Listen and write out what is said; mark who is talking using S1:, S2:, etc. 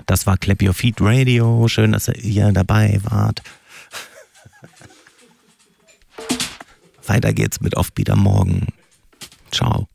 S1: Das war Clap Your Feet Radio. Schön, dass ihr dabei wart. Weiter geht's mit Offbeat am Morgen. Ciao.